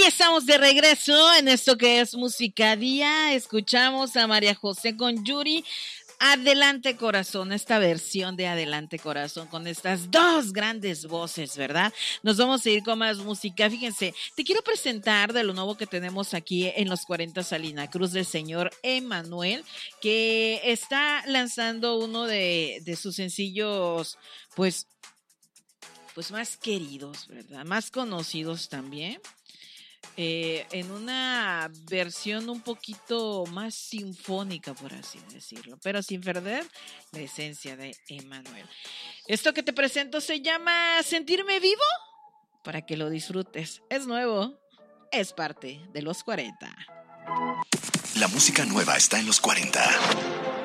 estamos de regreso en esto que es Música Día. Escuchamos a María José con Yuri. Adelante Corazón, esta versión de Adelante Corazón con estas dos grandes voces, ¿verdad? Nos vamos a ir con más música. Fíjense, te quiero presentar de lo nuevo que tenemos aquí en los 40 Salina Cruz del señor Emanuel, que está lanzando uno de sus sencillos, pues más queridos, ¿verdad? Más conocidos también. En una versión un poquito más sinfónica, por así decirlo, pero sin perder la esencia de Emanuel. Esto que te presento se llama Sentirme Vivo, para que lo disfrutes. Es nuevo, es parte de los 40. La música nueva está en los 40.